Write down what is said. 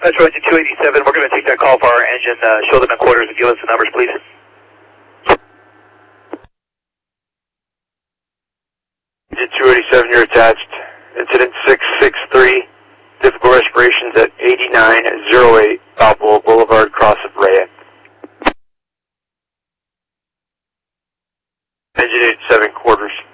Metro Engine 287, we're going to take that call for our engine. Show them in quarters and give us the numbers, please. Engine 287, you're attached. Incident 663, difficult respirations at 8908 Balboa Boulevard, cross of Rhea. Engine 87, quarters.